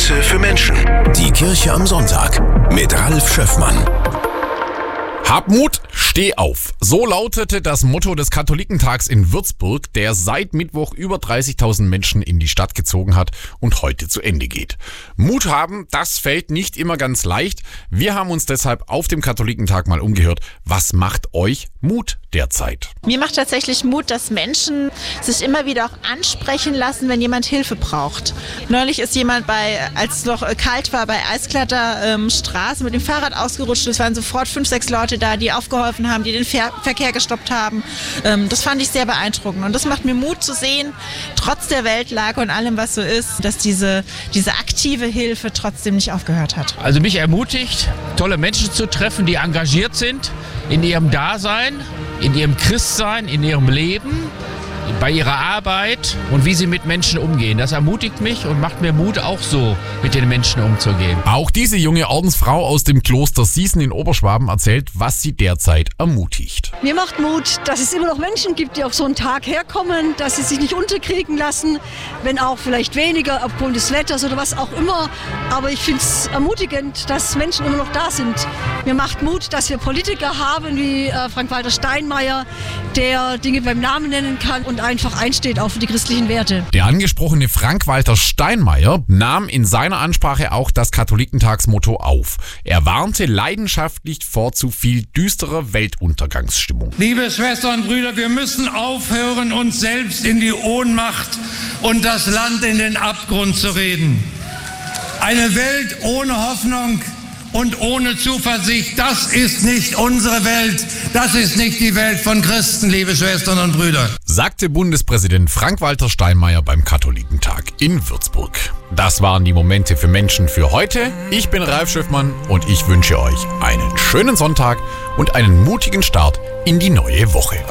Momente für Menschen. Die Kirche am Sonntag mit Ralf Schöffmann. Hab Mut, steh auf. So lautete das Motto des Katholikentags in Würzburg, der seit Mittwoch über 30.000 Menschen in die Stadt gezogen hat und heute zu Ende geht. Mut haben, das fällt nicht immer ganz leicht. Wir haben uns deshalb auf dem Katholikentag mal umgehört. Was macht euch Mut derzeit? Mir macht tatsächlich Mut, dass Menschen sich immer wieder auch ansprechen lassen, wenn jemand Hilfe braucht. Neulich ist jemand als es noch kalt war, bei Eisklatter Straße mit dem Fahrrad ausgerutscht. Es waren sofort 5, 6 Leute da, die aufgeholfen haben, die den Verkehr gestoppt haben. Das fand ich sehr beeindruckend. Und das macht mir Mut zu sehen, trotz der Weltlage und allem, was so ist, dass diese aktive Hilfe trotzdem nicht aufgehört hat. Also mich ermutigt, tolle Menschen zu treffen, die engagiert sind in ihrem Dasein, in ihrem Christsein, in ihrem Leben, bei ihrer Arbeit und wie sie mit Menschen umgehen. Das ermutigt mich und macht mir Mut, auch so mit den Menschen umzugehen. Auch diese junge Ordensfrau aus dem Kloster Sießen in Oberschwaben erzählt, was sie derzeit ermutigt. Mir macht Mut, dass es immer noch Menschen gibt, die auf so einen Tag herkommen, dass sie sich nicht unterkriegen lassen, wenn auch vielleicht weniger aufgrund des Wetters oder was auch immer. Aber ich finde es ermutigend, dass Menschen immer noch da sind. Mir macht Mut, dass wir Politiker haben wie Frank-Walter Steinmeier, der Dinge beim Namen nennen kann und einfach einsteht auch für die christlichen Werte. Der angesprochene Frank-Walter Steinmeier nahm in seiner Ansprache auch das Katholikentagsmotto auf. Er warnte leidenschaftlich vor zu viel düsterer Weltuntergangsstimmung. Liebe Schwestern und Brüder, wir müssen aufhören, uns selbst in die Ohnmacht und das Land in den Abgrund zu reden. Eine Welt ohne Hoffnung und ohne Zuversicht, das ist nicht unsere Welt, das ist nicht die Welt von Christen, liebe Schwestern und Brüder. Sagte Bundespräsident Frank-Walter Steinmeier beim Katholikentag in Würzburg. Das waren die Momente für Menschen für heute. Ich bin Ralf Schöffmann und ich wünsche euch einen schönen Sonntag und einen mutigen Start in die neue Woche.